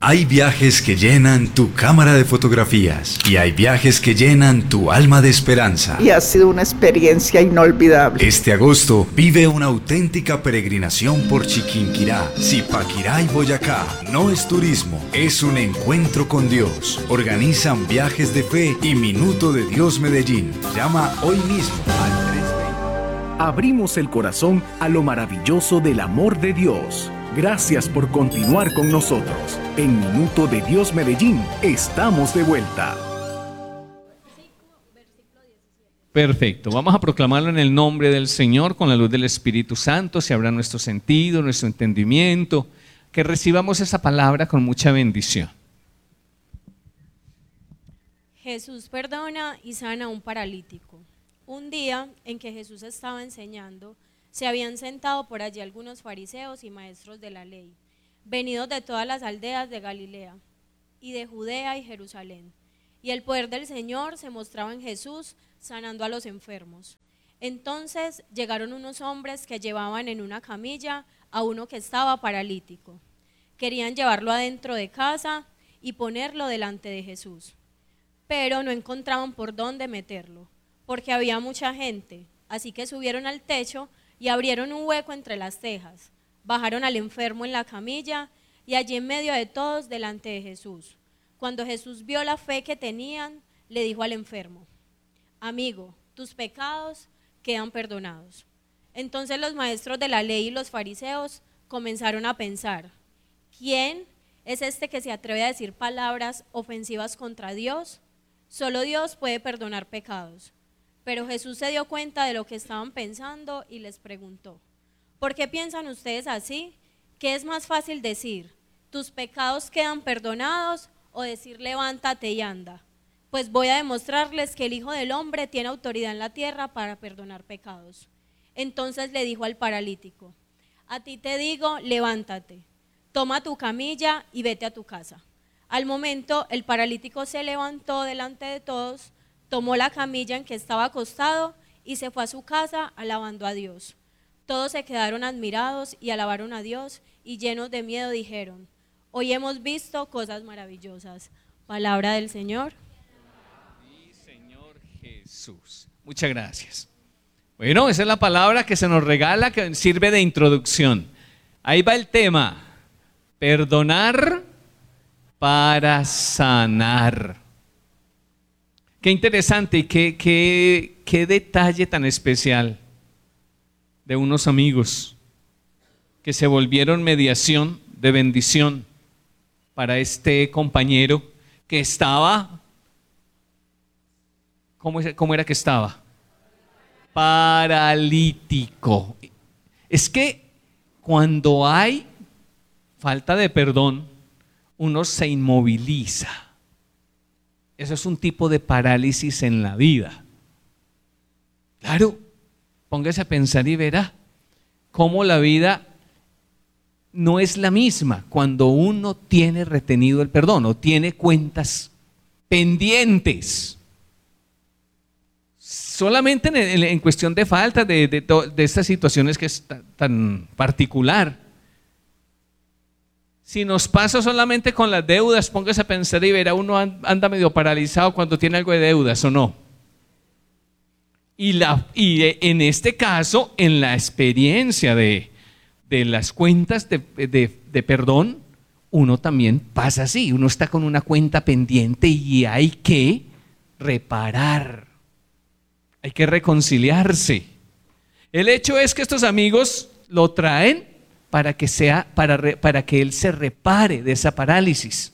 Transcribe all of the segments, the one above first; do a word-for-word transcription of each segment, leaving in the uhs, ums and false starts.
Hay viajes que llenan tu cámara de fotografías y hay viajes que llenan tu alma de esperanza. Y ha sido una experiencia inolvidable. Este agosto vive una auténtica peregrinación por Chiquinquirá, Zipaquirá y Boyacá. No es turismo, es un encuentro con Dios. Organizan Viajes de Fe y Minuto de Dios Medellín. Llama hoy mismo al tres veinte. Abrimos el corazón a lo maravilloso del amor de Dios. Gracias por continuar con nosotros. En Minuto de Dios Medellín, estamos de vuelta. Perfecto, vamos a proclamarlo en el nombre del Señor, con la luz del Espíritu Santo. Se abra nuestro sentido, nuestro entendimiento, que recibamos esa palabra con mucha bendición. Jesús perdona y sana a un paralítico. Un día en que Jesús estaba enseñando, se habían sentado por allí algunos fariseos y maestros de la ley, venidos de todas las aldeas de Galilea y de Judea y Jerusalén. Y el poder del Señor se mostraba en Jesús, sanando a los enfermos. Entonces llegaron unos hombres que llevaban en una camilla a uno que estaba paralítico. Querían llevarlo adentro de casa y ponerlo delante de Jesús, pero no encontraban por dónde meterlo, porque había mucha gente. Así que subieron al techo y abrieron un hueco entre las tejas, bajaron al enfermo en la camilla y allí en medio de todos delante de Jesús. Cuando Jesús vio la fe que tenían, le dijo al enfermo: amigo, tus pecados quedan perdonados. Entonces los maestros de la ley y los fariseos comenzaron a pensar: ¿quién es este que se atreve a decir palabras ofensivas contra Dios? Solo Dios puede perdonar pecados. Pero Jesús se dio cuenta de lo que estaban pensando y les preguntó: ¿por qué piensan ustedes así? ¿Qué es más fácil decir, tus pecados quedan perdonados, o decir, levántate y anda? Pues voy a demostrarles que el Hijo del Hombre tiene autoridad en la tierra para perdonar pecados. Entonces le dijo al paralítico: a ti te digo, levántate, toma tu camilla y vete a tu casa. Al momento el paralítico se levantó delante de todos, tomó la camilla en que estaba acostado y se fue a su casa alabando a Dios. Todos se quedaron admirados y alabaron a Dios, y llenos de miedo dijeron: hoy hemos visto cosas maravillosas. Palabra del Señor. Sí, Señor Jesús. Muchas gracias. Bueno, esa es la palabra que se nos regala, que sirve de introducción. Ahí va el tema: perdonar para sanar. Qué interesante y qué, qué, qué detalle tan especial de unos amigos que se volvieron mediación de bendición para este compañero que estaba, ¿cómo, cómo era que estaba? Paralítico. Es que cuando hay falta de perdón, uno se inmoviliza. Eso es un tipo de parálisis en la vida. Claro, póngase a pensar y verá cómo la vida no es la misma cuando uno tiene retenido el perdón o tiene cuentas pendientes. Solamente en, en, en cuestión de falta de, de, de estas situaciones que es tan, tan particular. Si nos pasa solamente con las deudas, póngase a pensar y verá, uno anda medio paralizado cuando tiene algo de deudas, ¿o no? Y, la, y en este caso, en la experiencia de, de las cuentas de, de, de perdón, uno también pasa así, uno está con una cuenta pendiente y hay que reparar, hay que reconciliarse. El hecho es que estos amigos lo traen para que sea, para, para que él se repare de esa parálisis.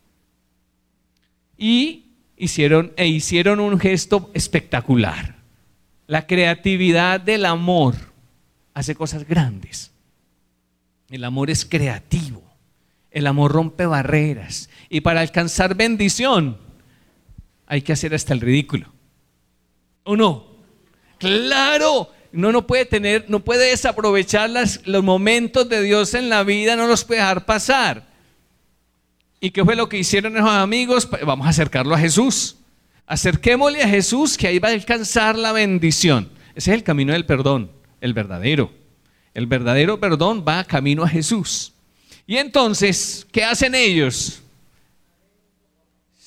Y hicieron, e hicieron un gesto espectacular. La creatividad del amor hace cosas grandes. El amor es creativo. El amor rompe barreras. Y para alcanzar bendición hay que hacer hasta el ridículo. ¿O no? ¡Claro! Uno no puede tener, no puede desaprovechar las, los momentos de Dios en la vida, no los puede dejar pasar. ¿Y qué fue lo que hicieron esos amigos? Vamos a acercarlo a Jesús. Acerquémosle a Jesús, que ahí va a alcanzar la bendición. Ese es el camino del perdón, el verdadero. El verdadero perdón va camino a Jesús. Y entonces, ¿qué hacen ellos?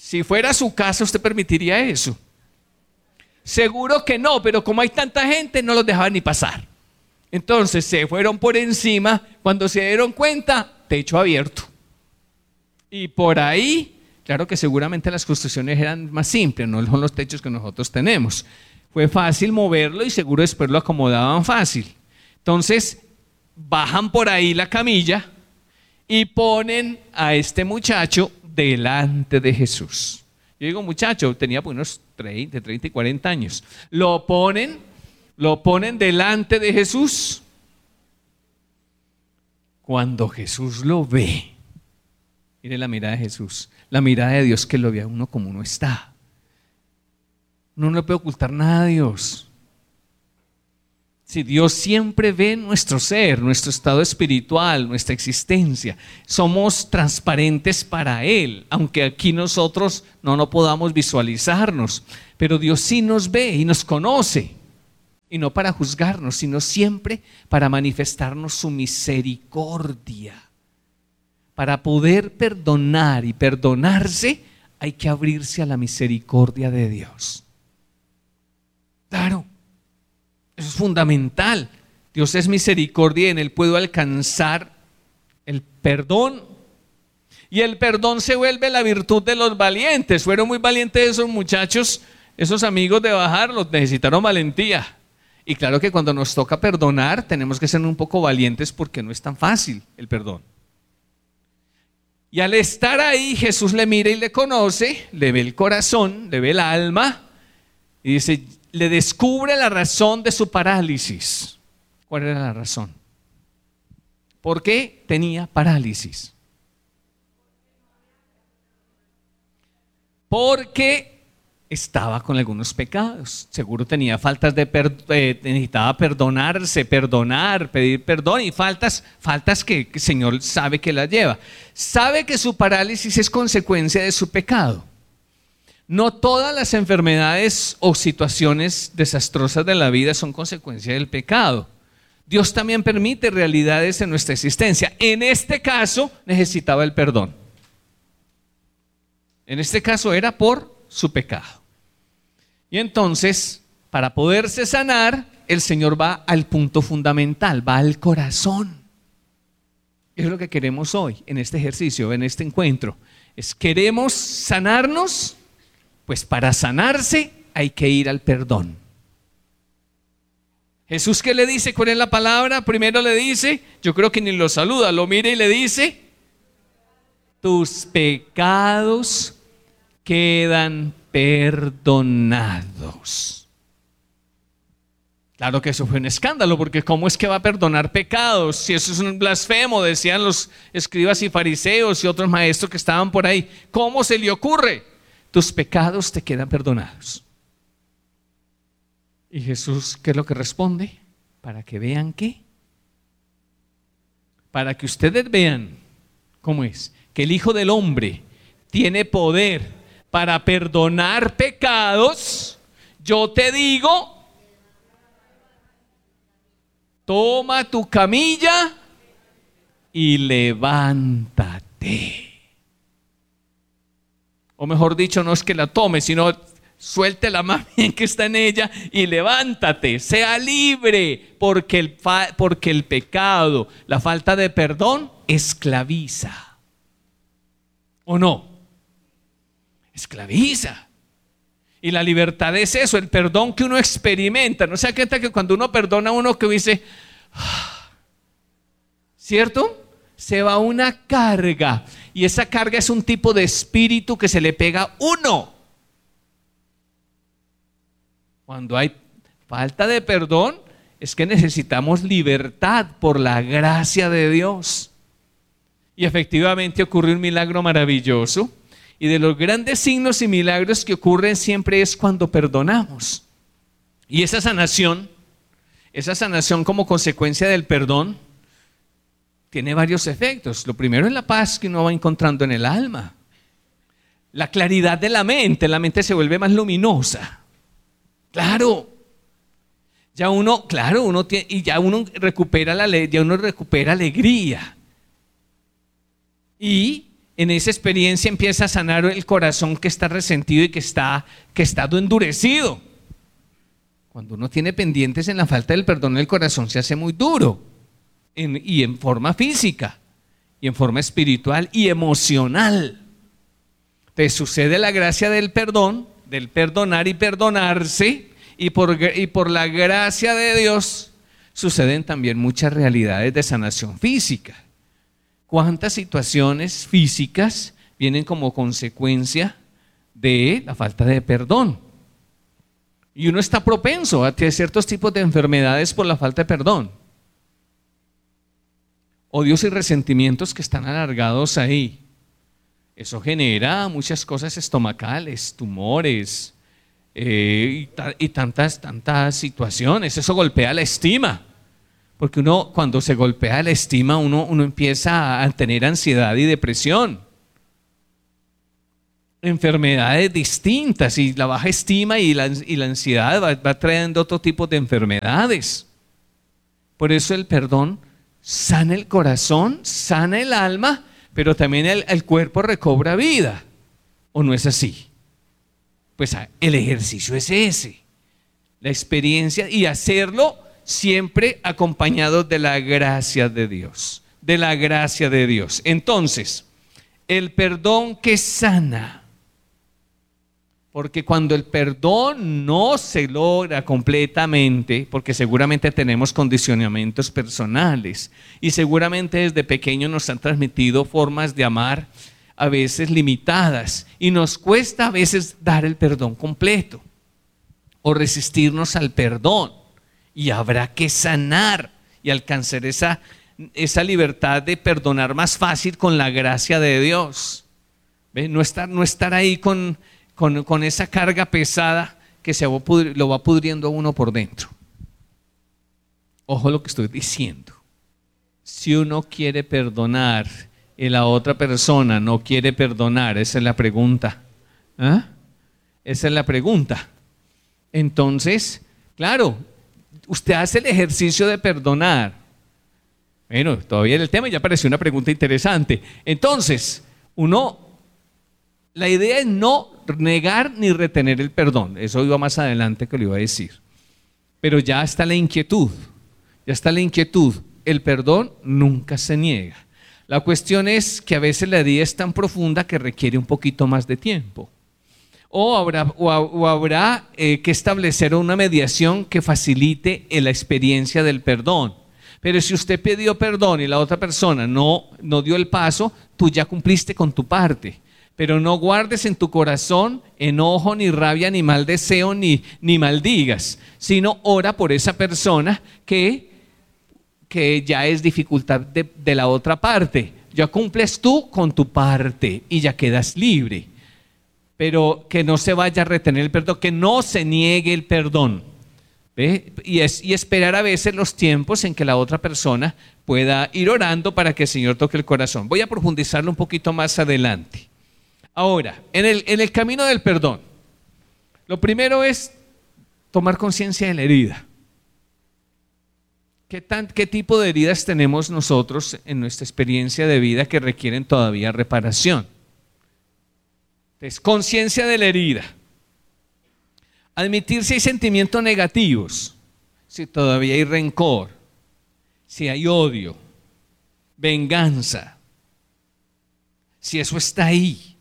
Si fuera su casa, ¿usted permitiría eso? Seguro que no, pero como hay tanta gente, no los dejaban ni pasar. Entonces se fueron por encima. Cuando se dieron cuenta, techo abierto. Y por ahí, claro que seguramente las construcciones eran más simples, no son los techos que nosotros tenemos. Fue fácil moverlo y seguro después lo acomodaban fácil. Entonces bajan por ahí la camilla y ponen a este muchacho delante de Jesús. Yo digo muchacho, tenía pues unos treinta, treinta y cuarenta años. Lo ponen, lo ponen delante de Jesús. Cuando Jesús lo ve, mire la mirada de Jesús, la mirada de Dios que lo ve a uno como uno está. Uno no puede ocultar nada a Dios. Si Dios siempre ve nuestro ser, nuestro estado espiritual, nuestra existencia, somos transparentes para Él, aunque aquí nosotros no, no podamos visualizarnos, pero Dios sí nos ve y nos conoce, y no para juzgarnos, sino siempre para manifestarnos su misericordia. Para poder perdonar y perdonarse, hay que abrirse a la misericordia de Dios. Claro. Eso es fundamental. Dios es misericordia y en Él puedo alcanzar el perdón. Y el perdón se vuelve la virtud de los valientes. Fueron muy valientes esos muchachos, esos amigos de bajarlos, necesitaron valentía. Y claro que cuando nos toca perdonar, tenemos que ser un poco valientes porque no es tan fácil el perdón. Y al estar ahí, Jesús le mira y le conoce, le ve el corazón, le ve el alma y dice, le descubre la razón de su parálisis. ¿Cuál era la razón? ¿Por qué tenía parálisis? Porque estaba con algunos pecados. Seguro tenía faltas de perdón, eh, necesitaba perdonarse, perdonar, pedir perdón y faltas, faltas que, que el Señor sabe que las lleva. Sabe que su parálisis es consecuencia de su pecado. No todas las enfermedades o situaciones desastrosas de la vida son consecuencia del pecado. Dios también permite realidades en nuestra existencia. En este caso necesitaba el perdón. En este caso era por su pecado. Y entonces, para poderse sanar, el Señor va al punto fundamental, va al corazón. Es lo que queremos hoy en este ejercicio, en este encuentro. Es queremos sanarnos. Pues para sanarse hay que ir al perdón. Jesús, ¿qué le dice? ¿Cuál es la palabra? Primero le dice, yo creo que ni lo saluda, lo mira y le dice, tus pecados quedan perdonados. Claro que eso fue un escándalo, porque ¿cómo es que va a perdonar pecados? Si eso es un blasfemo, decían los escribas y fariseos y otros maestros que estaban por ahí. ¿Cómo se le ocurre? Tus pecados te quedan perdonados. Y Jesús, ¿qué es lo que responde? Para que vean qué. Para que ustedes vean cómo es. Que el Hijo del Hombre tiene poder para perdonar pecados. Yo te digo, toma tu camilla y levántate. O mejor dicho, no es que la tome, sino suéltela más bien que está en ella y levántate, sea libre, porque el, porque el pecado, la falta de perdón, esclaviza. ¿O no? Esclaviza. Y la libertad es eso, el perdón que uno experimenta. ¿No se da cuenta que cuando uno perdona a uno que dice, ¿cierto? Se va una carga. Y esa carga es un tipo de espíritu que se le pega a uno. Cuando hay falta de perdón, es que necesitamos libertad por la gracia de Dios. Y efectivamente ocurre un milagro maravilloso. Y de los grandes signos y milagros que ocurren siempre es cuando perdonamos. Y esa sanación, esa sanación como consecuencia del perdón, tiene varios efectos. Lo primero es la paz que uno va encontrando en el alma. La claridad de la mente, la mente se vuelve más luminosa. Claro. Ya uno, claro, uno tiene, y ya uno recupera la ya uno recupera alegría. Y En esa experiencia empieza a sanar el corazón que está resentido y que está, que está endurecido. Cuando uno tiene pendientes en la falta del perdón, el corazón se hace muy duro, en, y en forma física, y en forma espiritual y emocional. Entonces sucede la gracia del perdón, del perdonar y perdonarse, y por, y por la gracia de Dios suceden también muchas realidades de sanación física. ¿Cuántas situaciones físicas vienen como consecuencia de la falta de perdón? Y uno está propenso a tener ciertos tipos de enfermedades por la falta de perdón. Odios y resentimientos que están alargados ahí. Eso genera muchas cosas estomacales, tumores eh, y, ta- y tantas, tantas situaciones. Eso golpea la estima. Porque uno, cuando se golpea la estima, uno, uno empieza a tener ansiedad y depresión. Enfermedades distintas, y la baja estima y la, y la ansiedad va, va trayendo otro tipo de enfermedades. Por eso el perdón sana el corazón, sana el alma, pero también el, el cuerpo recobra vida. ¿O no es así? Pues el ejercicio es ese, la experiencia, y hacerlo siempre acompañado de la gracia de Dios, de la gracia de Dios. Entonces, el perdón que sana, porque cuando el perdón no se logra completamente, porque seguramente tenemos condicionamientos personales y seguramente desde pequeños nos han transmitido formas de amar a veces limitadas, y nos cuesta a veces dar el perdón completo o resistirnos al perdón. Y habrá que sanar y alcanzar esa, esa libertad de perdonar más fácil con la gracia de Dios. ¿Ve? No estar, no estar ahí con, con, con esa carga pesada que se va pudri, lo va pudriendo a uno por dentro. Ojo lo que estoy diciendo. Si uno quiere perdonar y la otra persona no quiere perdonar, esa es la pregunta. ¿Ah? Esa es la pregunta. Entonces, claro, usted hace el ejercicio de perdonar. Bueno, todavía en el tema ya apareció una pregunta interesante. Entonces, uno, la idea es no negar ni retener el perdón. Eso iba más adelante que lo iba a decir. Pero ya está la inquietud, ya está la inquietud. El perdón nunca se niega. La cuestión es que a veces la herida es tan profunda que requiere un poquito más de tiempo. O habrá, o, o habrá eh, que establecer una mediación que facilite la experiencia del perdón. Pero si usted pidió perdón y la otra persona no, no dio el paso, tú ya cumpliste con tu parte. Pero no guardes en tu corazón enojo, ni rabia, ni mal deseo, ni, ni maldigas, sino ora por esa persona que, que ya es dificultad de, de la otra parte. Ya cumples tú con tu parte y ya quedas libre. Pero que no se vaya a retener el perdón, que no se niegue el perdón. ¿Ve? Y, es, y esperar a veces los tiempos en que la otra persona pueda ir orando para que el Señor toque el corazón. Voy a profundizarlo un poquito más adelante. Ahora, en el, en el camino del perdón, lo primero es tomar conciencia de la herida. ¿Qué, tan, ¿Qué tipo de heridas tenemos nosotros en nuestra experiencia de vida que requieren todavía reparación? Entonces, conciencia de la herida. Admitir si hay sentimientos negativos, si todavía hay rencor, si hay odio, venganza, si eso está ahí.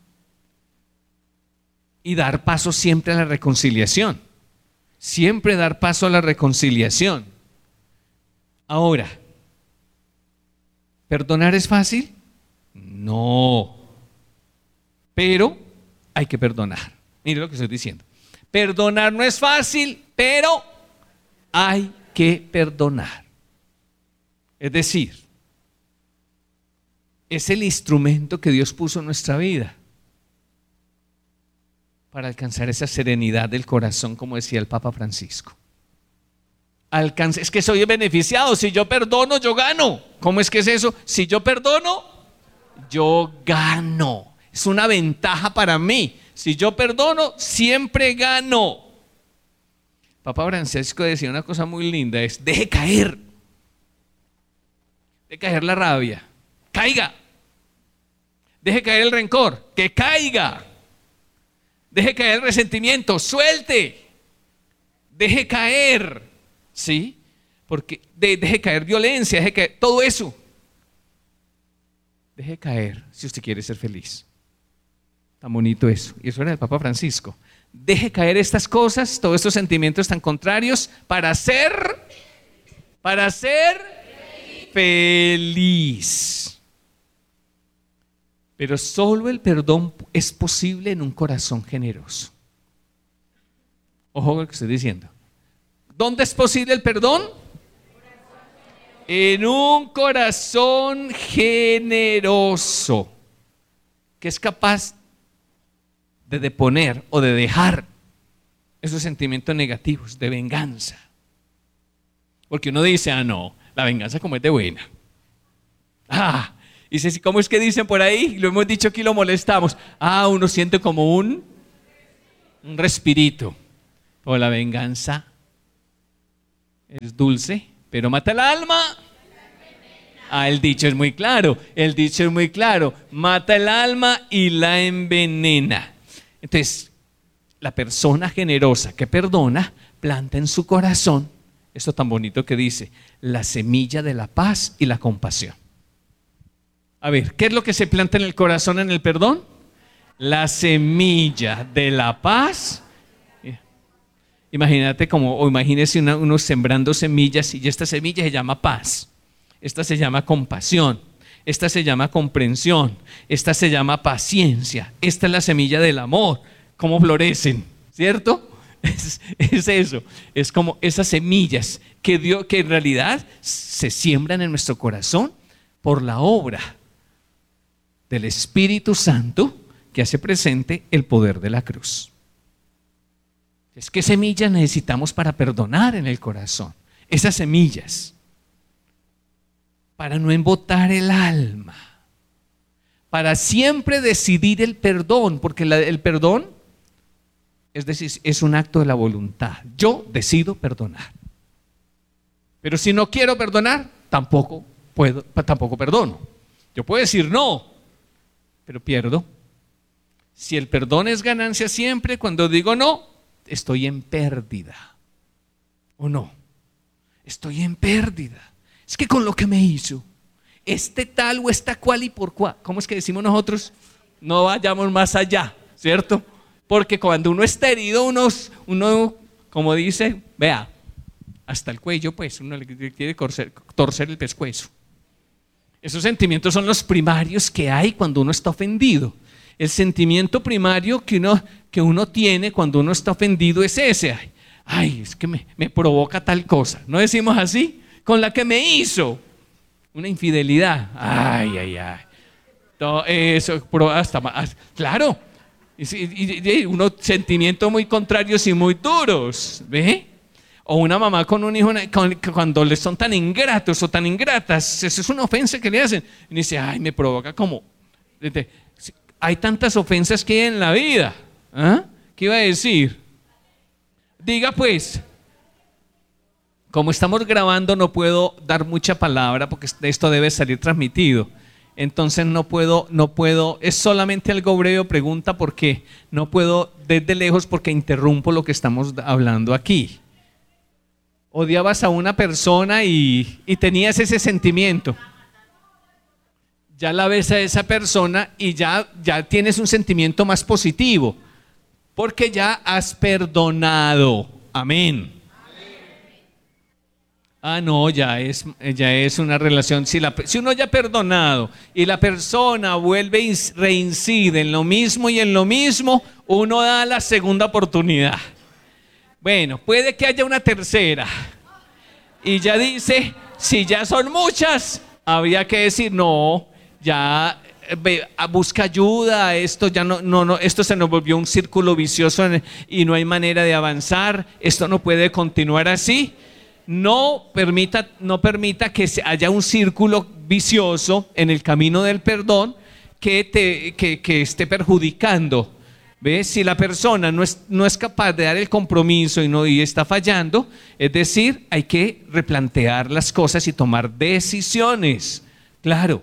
Y dar paso siempre a la reconciliación. Siempre dar paso a la reconciliación. Ahora, ¿perdonar es fácil? No. Pero hay que perdonar. Mire lo que estoy diciendo. Perdonar no es fácil, pero hay que perdonar. Es decir, es el instrumento que Dios puso en nuestra vida para alcanzar esa serenidad del corazón, como decía el Papa Francisco. Alcance, es que soy beneficiado. Si yo perdono, yo gano. ¿Cómo es que es eso? Si yo perdono, yo gano. Es una ventaja para mí. Si yo perdono, siempre gano. Papa Francisco decía una cosa muy linda, es deje caer. Deje caer la rabia. Caiga. Deje caer el rencor, que caiga. Deje caer el resentimiento, suelte. Deje caer, ¿sí? Porque de, deje caer violencia, deje caer todo eso. Deje caer si usted quiere ser feliz. Tan bonito eso. Y eso era el Papa Francisco. Deje caer estas cosas, todos estos sentimientos tan contrarios para ser, para ser feliz. Pero solo el perdón es posible en un corazón generoso. Ojo con lo que estoy diciendo. ¿Dónde es posible el perdón? En un corazón generoso, que es capaz de deponer o de dejar esos sentimientos negativos de venganza. Porque uno dice, ah, no, la venganza como es de buena. Ah, y dice, ¿cómo es que dicen por ahí? Lo hemos dicho aquí, lo molestamos. Ah, uno siente como un, un respirito. O la venganza es dulce, pero mata el alma. Ah, el dicho es muy claro, el dicho es muy claro. Mata el alma y la envenena. Entonces, la persona generosa que perdona, planta en su corazón, esto tan bonito que dice, la semilla de la paz y la compasión. A ver, ¿qué es lo que se planta en el corazón en el perdón? La semilla de la paz. Imagínate como, o imagínese una, uno sembrando semillas y esta semilla se llama paz, esta se llama compasión, esta se llama comprensión, esta se llama paciencia, esta es la semilla del amor. ¿Cómo florecen? ¿Cierto? Es, es eso, es como esas semillas que, Dios, que en realidad se siembran en nuestro corazón por la obra del Espíritu Santo que hace presente el poder de la cruz. Es que semillas necesitamos para perdonar en el corazón. Esas semillas. Para no embotar el alma. Para siempre decidir el perdón. Porque la, el perdón es decir, es un acto de la voluntad. Yo decido perdonar. Pero si no quiero perdonar, tampoco puedo, tampoco perdono. Yo puedo decir no, pero pierdo. Si el perdón es ganancia siempre, cuando digo no, estoy en pérdida. ¿O no? Estoy en pérdida. Es que con lo que me hizo, este tal o esta cual y por cual, ¿cómo es que decimos nosotros? No vayamos más allá, ¿cierto? Porque cuando uno está herido, uno, uno como dice, vea, hasta el cuello, pues, uno le quiere torcer, torcer el pescuezo. Esos sentimientos son los primarios que hay cuando uno está ofendido. El sentimiento primario que uno, que uno tiene cuando uno está ofendido es ese. Ay, ay es que me, me provoca tal cosa. ¿No decimos así? Con la que me hizo una infidelidad. Ay, ay, ay. Todo eso, hasta, hasta, claro. Y, y, y unos sentimientos muy contrarios y muy duros. ¿Ve? O una mamá con un hijo con, cuando les son tan ingratos o tan ingratas. Eso es una ofensa que le hacen. Y dice, ay, me provoca como... Hay tantas ofensas que hay en la vida. ¿Ah? ¿Qué iba a decir? Diga pues. Como estamos grabando no puedo dar mucha palabra porque esto debe salir transmitido. Entonces no puedo, no puedo, es solamente algo breve, pregunta porque no puedo desde lejos porque interrumpo lo que estamos hablando aquí. Odiabas a una persona y, y tenías ese sentimiento. Ya la ves a esa persona y ya, ya tienes un sentimiento más positivo, porque ya has perdonado. Amén. Ah, no, ya es, ya es una relación. Si, la, si uno ya ha perdonado y la persona vuelve y reincide en lo mismo y en lo mismo, uno da la segunda oportunidad. Bueno, puede que haya una tercera. Y ya dice, si ya son muchas, habría que decir no. Ya ve, busca ayuda, esto ya no, no, no, esto se nos volvió un círculo vicioso y no hay manera de avanzar, esto no puede continuar así. No permita, no permita que haya un círculo vicioso en el camino del perdón que, te, que, que esté perjudicando. ¿Ves? Si la persona no es, no es capaz de dar el compromiso y, no, y está fallando, es decir, hay que replantear las cosas y tomar decisiones. Claro.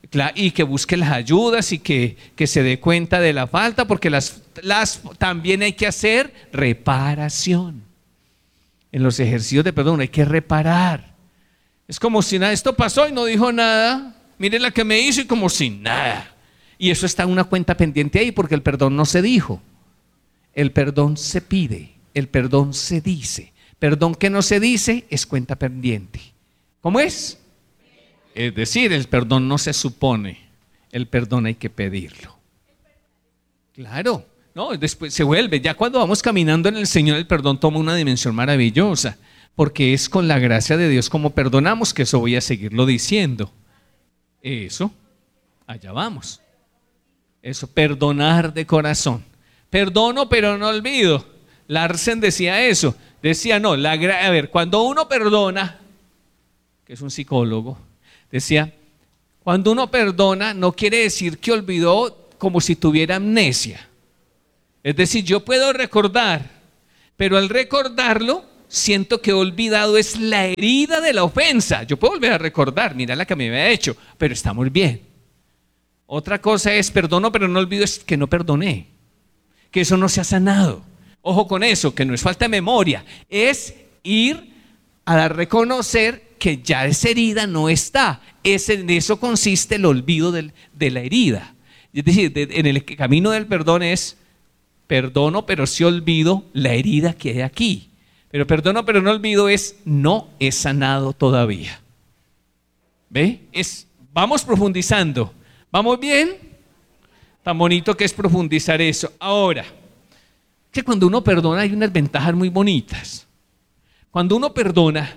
y que busque las ayudas y que, que se dé cuenta de la falta, porque las, las, también hay que hacer reparación. En los ejercicios de perdón hay que reparar. Es como si nada, esto pasó y no dijo nada, mire la que me hizo y como si nada. Y eso está en una cuenta pendiente ahí, porque el perdón no se dijo, el perdón se pide, el perdón se dice. Perdón que no se dice es cuenta pendiente. ¿Cómo es? Es decir, el perdón no se supone, el perdón hay que pedirlo. Claro, no, después se vuelve, ya cuando vamos caminando en el Señor, el perdón toma una dimensión maravillosa, porque es con la gracia de Dios como perdonamos, que eso voy a seguirlo diciendo. Eso, allá vamos. Eso, perdonar de corazón. Perdono pero no olvido. Larsen decía eso, decía no, la gra- a ver, cuando uno perdona, que es un psicólogo, decía, cuando uno perdona no quiere decir que olvidó como si tuviera amnesia. Es decir, yo puedo recordar, pero al recordarlo siento que he olvidado es la herida de la ofensa. Yo puedo volver a recordar, mira la que me había hecho, pero está muy bien. Otra cosa es perdono pero no olvido es que no perdoné, que eso no se ha sanado. Ojo con eso, que no es falta de memoria, es ir a reconocer que ya esa herida no está. Es, en eso consiste el olvido del, de la herida. Es decir, de, en el camino del perdón es perdono pero sí olvido la herida que hay aquí. Pero perdono pero no olvido es no he sanado todavía. ¿Ve? Es, vamos profundizando. ¿Vamos bien? Tan bonito que es profundizar eso. Ahora, que cuando uno perdona hay unas ventajas muy bonitas. Cuando uno perdona,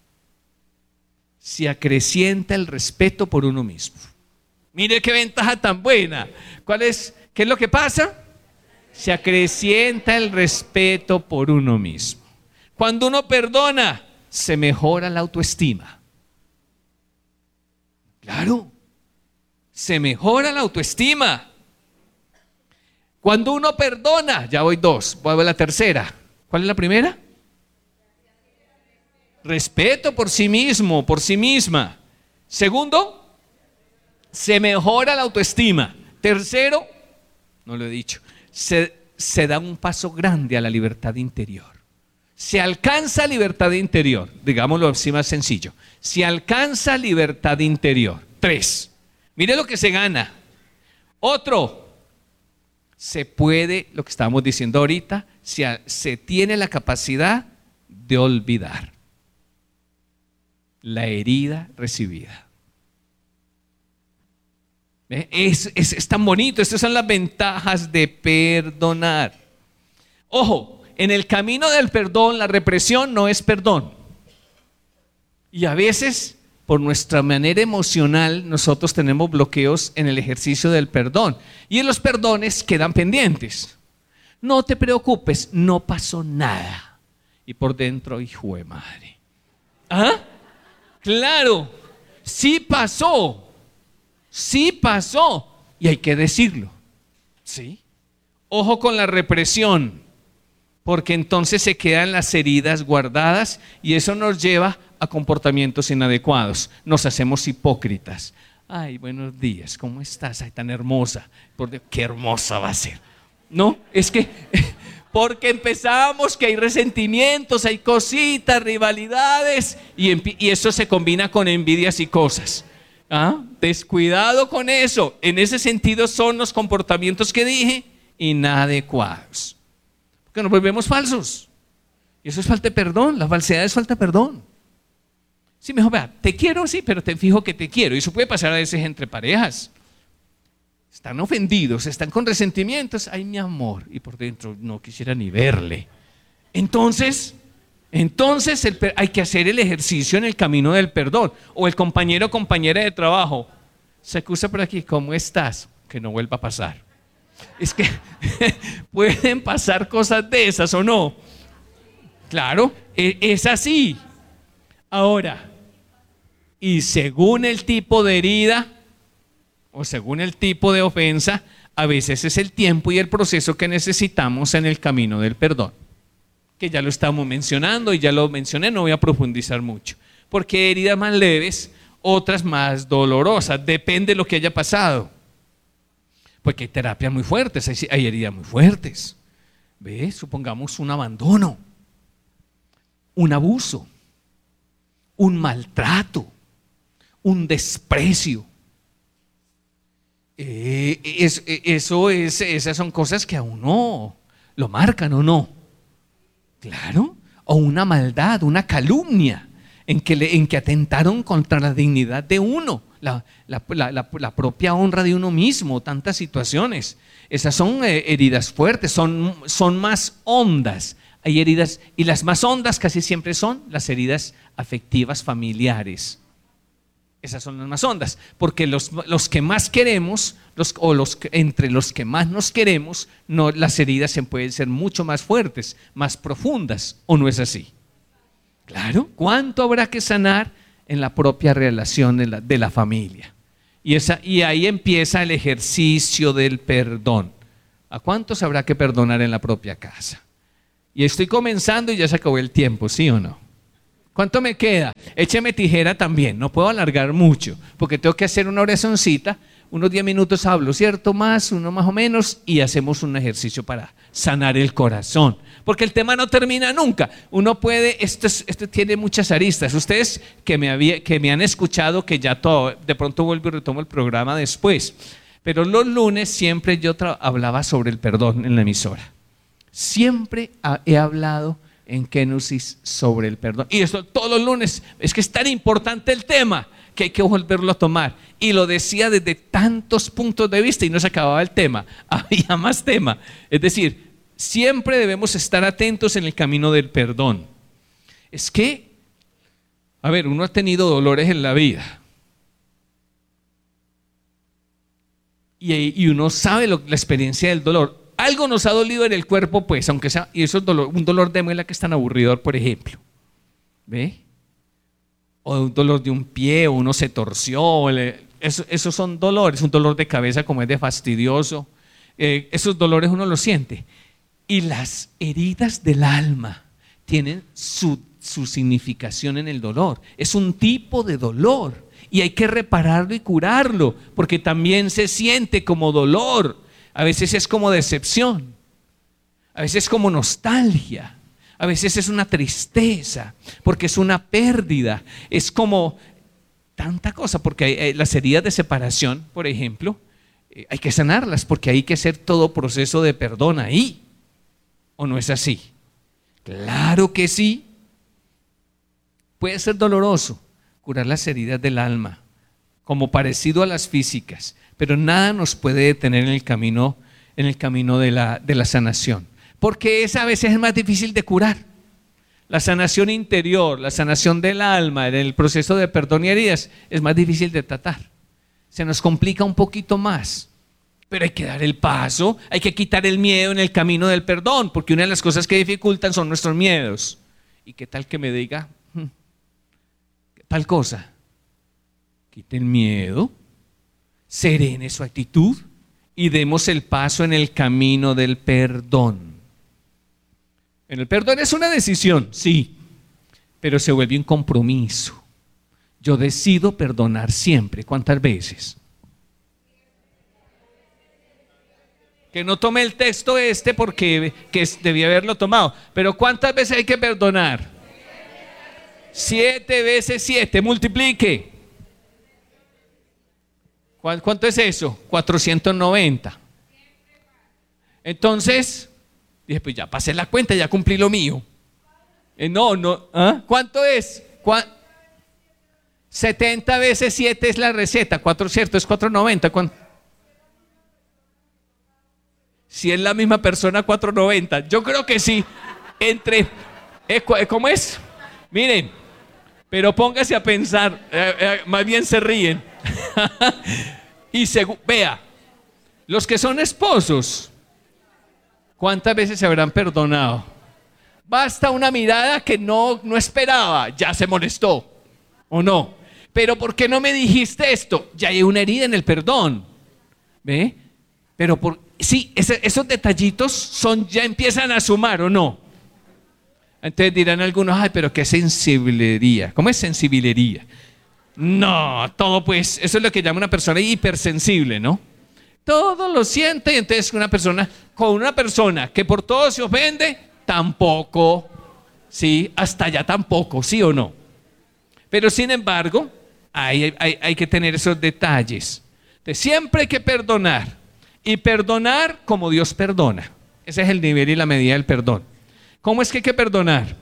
se acrecienta el respeto por uno mismo. Mire qué ventaja tan buena. ¿Cuál es? ¿Qué es lo que pasa? Se acrecienta el respeto por uno mismo. Cuando uno perdona, se mejora la autoestima. Claro, se mejora la autoestima. Cuando uno perdona, ya voy dos, voy a ver la tercera. ¿Cuál es la primera? Respeto por sí mismo, por sí misma. Segundo, se mejora la autoestima. Tercero, no lo he dicho, se, se da un paso grande a la libertad interior. Se alcanza libertad interior, digámoslo así más sencillo. Se alcanza libertad interior. Tres, mire lo que se gana. Otro, se puede, lo que estábamos diciendo ahorita, se, se tiene la capacidad de olvidar la herida recibida. Es, es, es tan bonito. Estas son las ventajas de perdonar. Ojo, en el camino del perdón, la represión no es perdón. Y a veces, por nuestra manera emocional, nosotros tenemos bloqueos en el ejercicio del perdón. Y en los perdones quedan pendientes. No te preocupes, no pasó nada. Y por dentro, hijo de madre. ¿Ah? Claro, sí pasó. Sí pasó. Y hay que decirlo. ¿Sí? Ojo con la represión. Porque entonces se quedan las heridas guardadas y eso nos lleva a comportamientos inadecuados. Nos hacemos hipócritas. Ay, buenos días, ¿cómo estás? Ay, tan hermosa. Por Dios, qué hermosa va a ser. No, es que porque empezamos que hay resentimientos, hay cositas, rivalidades y, y eso se combina con envidias y cosas. ¿Ah? Descuidado con eso. En ese sentido son los comportamientos que dije inadecuados. Porque nos volvemos falsos. Y eso es falta de perdón. La falsedad es falta de perdón. Sí, mejor vea, te quiero, sí, pero te fijo que te quiero. Y eso puede pasar a veces entre parejas. Están ofendidos, están con resentimientos. Ay, mi amor. Y por dentro no quisiera ni verle. Entonces, entonces el, hay que hacer el ejercicio en el camino del perdón. O el compañero o compañera de trabajo se acusa por aquí, ¿cómo estás? Que no vuelva a pasar. Es que pueden pasar cosas de esas o no. Claro, es así. Ahora, y según el tipo de herida o según el tipo de ofensa, a veces es el tiempo y el proceso que necesitamos en el camino del perdón. Que ya lo estamos mencionando y ya lo mencioné, no voy a profundizar mucho. Porque heridas más leves otras más dolorosas, depende de lo que haya pasado. Porque hay terapias muy fuertes, hay, hay heridas muy fuertes. ¿Ves? Supongamos un abandono, un abuso, un maltrato, un desprecio. Eh, es, eso es, esas son cosas que a uno lo marcan, ¿o no? Claro. O una maldad, una calumnia, en que, le, en que atentaron contra la dignidad de uno, la, la, la, la, la propia honra de uno mismo, tantas situaciones. Esas son eh, heridas fuertes, son, son más hondas. Hay heridas, y las más hondas casi siempre son las heridas afectivas familiares. Esas son las más hondas, porque los, los que más queremos, los, o los, entre los que más nos queremos, no, las heridas se pueden ser mucho más fuertes, más profundas, ¿o no es así? Claro. ¿Cuánto habrá que sanar en la propia relación de la, de la familia? Y, esa, y ahí empieza el ejercicio del perdón. ¿A cuántos habrá que perdonar en la propia casa? Y estoy comenzando y ya se acabó el tiempo, ¿sí o no? ¿Cuánto me queda? Écheme tijera también, no puedo alargar mucho, porque tengo que hacer una oracioncita, unos diez minutos hablo, ¿cierto? Más, uno más o menos, y hacemos un ejercicio para sanar el corazón, porque el tema no termina nunca. Uno puede, esto, es, esto tiene muchas aristas. Ustedes que me, había, que me han escuchado, que ya todo, de pronto vuelvo y retomo el programa después, pero los lunes siempre yo hablaba sobre el perdón en la emisora. Siempre he hablado en Kenosis sobre el perdón. Y esto todos los lunes, es que es tan importante el tema que hay que volverlo a tomar. Y lo decía desde tantos puntos de vista y no se acababa el tema, había más tema. Es decir, siempre debemos estar atentos en el camino del perdón. Es que, a ver, uno ha tenido dolores en la vida. Y, y uno sabe lo, la experiencia del dolor. Algo nos ha dolido en el cuerpo, pues, aunque sea, y eso es dolor, un dolor de muela que es tan aburridor, por ejemplo. ¿Ve? O un dolor de un pie, o uno se torció. Eso, esos son dolores, un dolor de cabeza como es de fastidioso. Eh, esos dolores uno los siente. Y las heridas del alma tienen su, su significación en el dolor. Es un tipo de dolor y hay que repararlo y curarlo, porque también se siente como dolor. A veces es como decepción, a veces es como nostalgia, a veces es una tristeza, porque es una pérdida, es como tanta cosa, porque hay, hay, las heridas de separación, por ejemplo, eh, hay que sanarlas, porque hay que hacer todo proceso de perdón ahí, ¿o no es así? Claro que sí. Puede ser doloroso curar las heridas del alma, como parecido a las físicas, pero nada nos puede detener en el camino, en el camino de la, de la sanación, porque esa a veces es más difícil de curar. La sanación interior, la sanación del alma, en el proceso de perdón y heridas, es más difícil de tratar. Se nos complica un poquito más, pero hay que dar el paso, hay que quitar el miedo en el camino del perdón, porque una de las cosas que dificultan son nuestros miedos. ¿Y qué tal que me diga hmm, tal cosa? Quite el miedo, serene su actitud y demos el paso en el camino del perdón. En el perdón es una decisión, sí, pero se vuelve un compromiso. Yo decido perdonar siempre. ¿Cuántas veces? Que no tome el texto este porque que debía haberlo tomado, pero ¿cuántas veces hay que perdonar? Siete veces siete, multiplique. ¿Cuánto es eso? cuatrocientos noventa. Entonces, dije, pues ya pasé la cuenta, ya cumplí lo mío. Eh, no, no, ¿ah? ¿Cuánto es? ¿Cuán? setenta veces siete es la receta, cuatro, ¿cierto? Es cuatrocientos noventa. ¿Cuánto? Si es la misma persona, cuatrocientos noventa. Yo creo que sí. Entre, eh, ¿cómo es? Miren, pero póngase a pensar, eh, eh, más bien se ríen. Y se, vea, los que son esposos, ¿cuántas veces se habrán perdonado? Basta una mirada que no, no esperaba, ya se molestó, ¿o no? Pero ¿por qué no me dijiste esto? Ya hay una herida en el perdón, ¿ve? Pero por, sí, ese, esos detallitos son, ya empiezan a sumar, ¿o no? Entonces dirán algunos, ay, pero qué sensiblería. ¿Cómo es sensiblería? No, todo pues, eso es lo que llama una persona hipersensible, ¿no? Todo lo siente, y entonces una persona, con una persona que por todo se ofende, tampoco, sí, hasta allá tampoco, ¿sí o no? Pero sin embargo, hay, hay, hay que tener esos detalles. Entonces, siempre hay que perdonar, y perdonar como Dios perdona. Ese es el nivel y la medida del perdón. ¿Cómo es que hay que perdonar?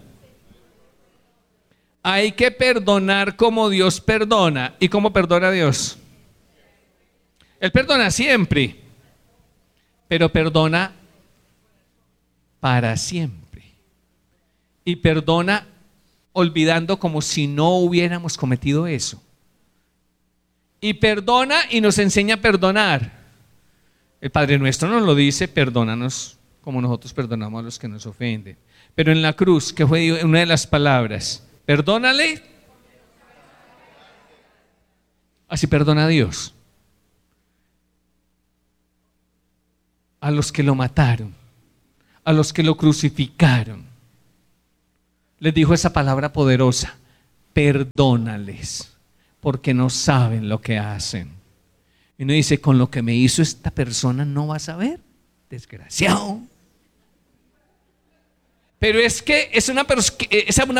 Hay que perdonar como Dios perdona. ¿Y cómo perdona Dios? Él perdona siempre, pero perdona para siempre. Y perdona olvidando como si no hubiéramos cometido eso. Y perdona y nos enseña a perdonar. El Padre Nuestro nos lo dice: perdónanos como nosotros perdonamos a los que nos ofenden. Pero en la cruz, que fue una de las palabras, perdónale, así perdona a Dios. A los que lo mataron, a los que lo crucificaron, les dijo esa palabra poderosa: perdónales, porque no saben lo que hacen. Y uno dice: con lo que me hizo esta persona no vas a ver, desgraciado. Pero es que es una, esa una